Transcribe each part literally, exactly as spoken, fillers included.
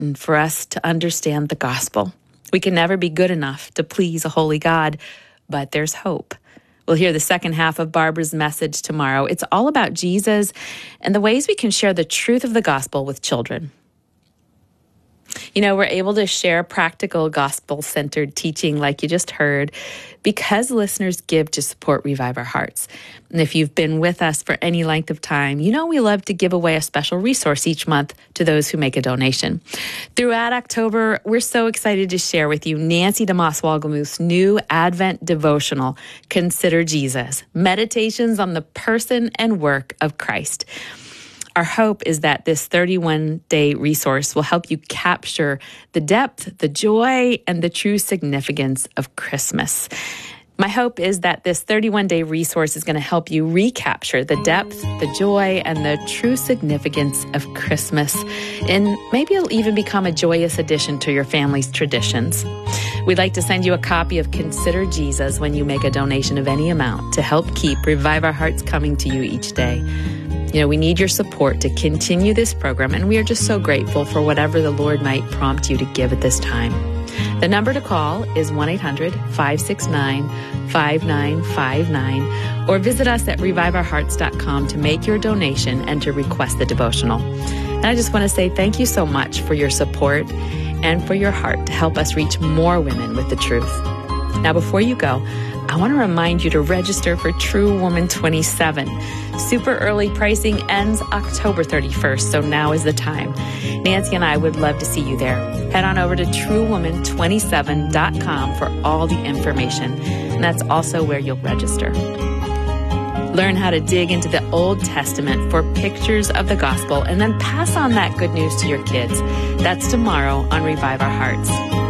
important for us to understand the gospel. We can never be good enough to please a holy God, but there's hope. We'll hear the second half of Barbara's message tomorrow. It's all about Jesus and the ways we can share the truth of the gospel with children. You know, we're able to share practical gospel-centered teaching like you just heard because listeners give to support Revive Our Hearts. And if you've been with us for any length of time, you know we love to give away a special resource each month to those who make a donation. Throughout October, we're so excited to share with you Nancy DeMoss Wolgemuth's new Advent devotional, Consider Jesus, Meditations on the Person and Work of Christ. Our hope is that this thirty-one day resource will help you capture the depth, the joy, and the true significance of Christmas. My hope is that this thirty-one day resource is going to help you recapture the depth, the joy, and the true significance of Christmas. And maybe it'll even become a joyous addition to your family's traditions. We'd like to send you a copy of Consider Jesus when you make a donation of any amount to help keep Revive Our Hearts coming to you each day. You know, we need your support to continue this program, and we are just so grateful for whatever the Lord might prompt you to give at this time. The number to call is one eight hundred, five six nine, five nine five nine, or visit us at revive our hearts dot com to make your donation and to request the devotional. And I just want to say thank you so much for your support and for your heart to help us reach more women with the truth. Now, before you go, I want to remind you to register for True Woman twenty-seven. Super early pricing ends October thirty-first, so now is the time. Nancy and I would love to see you there. Head on over to true woman twenty-seven dot com for all the information, and that's also where you'll register. Learn how to dig into the Old Testament for pictures of the gospel, and then pass on that good news to your kids. That's tomorrow on Revive Our Hearts.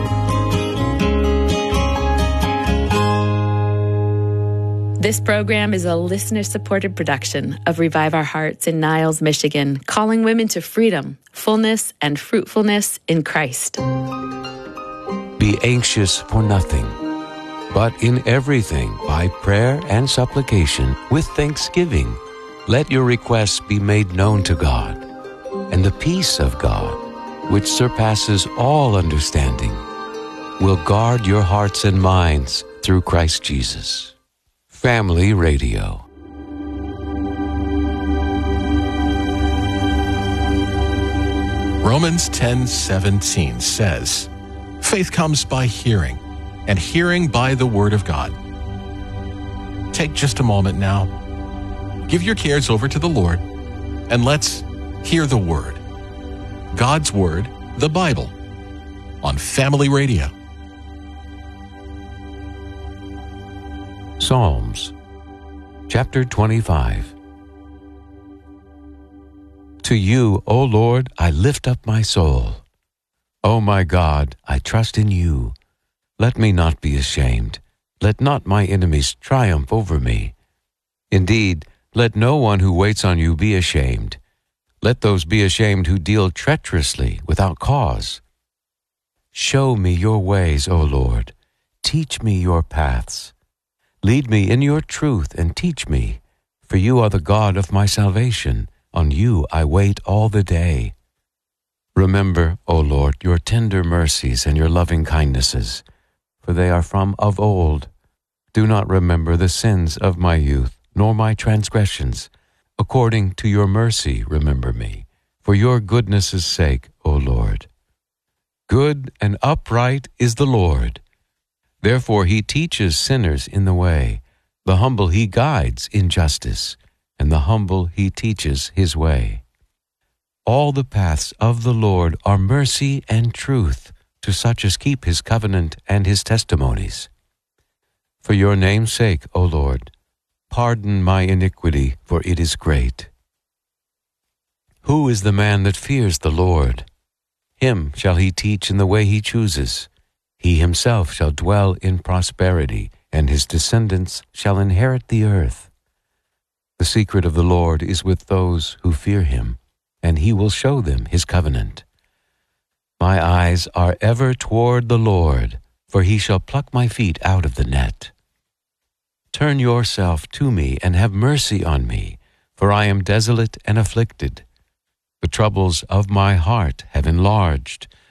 This program is a listener-supported production of Revive Our Hearts in Niles, Michigan, calling women to freedom, fullness, and fruitfulness in Christ. Be anxious for nothing, but in everything, by prayer and supplication, with thanksgiving, let your requests be made known to God. And the peace of God, which surpasses all understanding, will guard your hearts and minds through Christ Jesus. Family Radio. Romans ten seventeen says, faith comes by hearing, and hearing by the Word of God. Take just a moment now. Give your cares over to the Lord, and let's hear the Word. God's Word, the Bible, on Family Radio. Psalms, chapter twenty-five. To you, O Lord, I lift up my soul. O my God, I trust in you. Let me not be ashamed. Let not my enemies triumph over me. Indeed, let no one who waits on you be ashamed. Let those be ashamed who deal treacherously without cause. Show me your ways, O Lord. Teach me your paths. Lead me in your truth and teach me, for you are the God of my salvation. On you I wait all the day. Remember, O Lord, your tender mercies and your loving kindnesses, for they are from of old. Do not remember the sins of my youth, nor my transgressions. According to your mercy remember me, for your goodness' sake, O Lord. Good and upright is the Lord. Therefore he teaches sinners in the way. The humble he guides in justice, and the humble he teaches his way. All the paths of the Lord are mercy and truth to such as keep his covenant and his testimonies. For your name's sake, O Lord, pardon my iniquity, for it is great. Who is the man that fears the Lord? Him shall he teach in the way he chooses. He himself shall dwell in prosperity, and his descendants shall inherit the earth. The secret of the Lord is with those who fear him, and he will show them his covenant. My eyes are ever toward the Lord, for he shall pluck my feet out of the net. Turn yourself to me and have mercy on me, for I am desolate and afflicted. The troubles of my heart have enlarged.